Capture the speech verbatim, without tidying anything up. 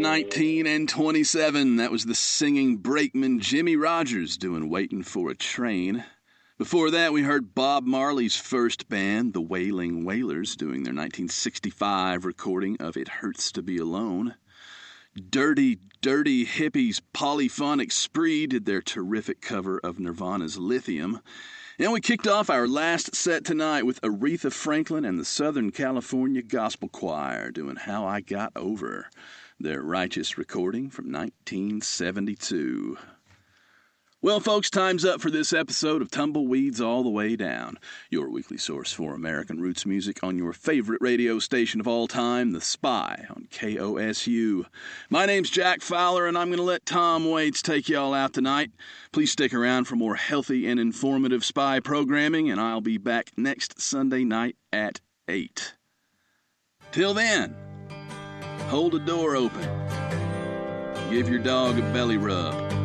nineteen and twenty-seven. That was the singing brakeman Jimmy Rogers doing Waiting for a Train. Before that, we heard Bob Marley's first band, the Wailing Wailers, doing their nineteen sixty-five recording of It Hurts to Be Alone. Dirty, Dirty Hippies Polyphonic Spree did their terrific cover of Nirvana's Lithium. And we kicked off our last set tonight with Aretha Franklin and the Southern California Gospel Choir doing How I Got Over, their Righteous recording from nineteen seventy-two. Well, folks, time's up for this episode of Tumbleweeds All the Way Down, your weekly source for American roots music on your favorite radio station of all time, The Spy on K O S U. My name's Jack Fowler, and I'm going to let Tom Waits take y'all out tonight. Please stick around for more healthy and informative Spy programming, and I'll be back next Sunday night at eight. Till then, hold the door open. Give your dog a belly rub.